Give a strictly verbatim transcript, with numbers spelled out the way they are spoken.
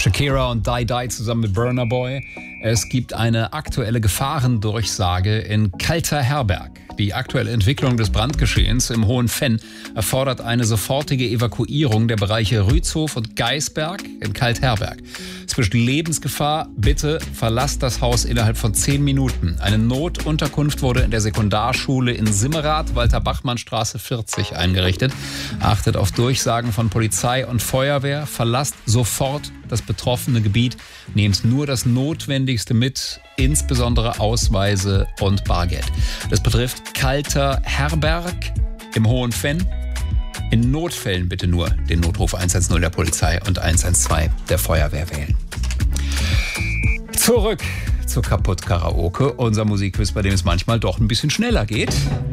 Shakira und Die Die zusammen mit Burna Boy. Es gibt eine aktuelle Gefahrendurchsage in Kalter-Herberg. Die aktuelle Entwicklung des Brandgeschehens im Hohen Venn erfordert eine sofortige Evakuierung der Bereiche Rützhof und Geisberg in Kaltherberg. Es besteht Lebensgefahr. Bitte verlasst das Haus innerhalb von zehn Minuten. Eine Notunterkunft wurde in der Sekundarschule in Simmerath, Walter-Bachmann-Straße vierzig, eingerichtet. Achtet auf Durchsagen von Polizei und Feuerwehr. Verlasst sofort das betroffene Gebiet. Nehmt nur das Notwendigste mit, insbesondere Ausweise und Bargeld. Das betrifft Kalter-Herberg im Hohen Venn. In Notfällen bitte nur den Notruf eins eins null der Polizei und eins eins zwei der Feuerwehr wählen. Zurück zu Kaputt Karaoke, unser Musikquiz, bei dem es manchmal doch ein bisschen schneller geht.